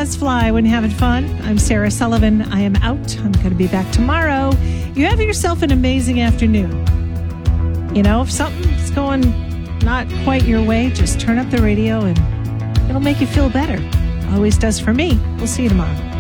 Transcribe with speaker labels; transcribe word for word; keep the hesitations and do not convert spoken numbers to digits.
Speaker 1: does fly when you're having fun. I'm Sarah Sullivan. I am out. I'm going to be back tomorrow. You have yourself an amazing afternoon. You know, if something's going not quite your way, just turn up the radio and it'll make you feel better. Always does for me. We'll see you tomorrow.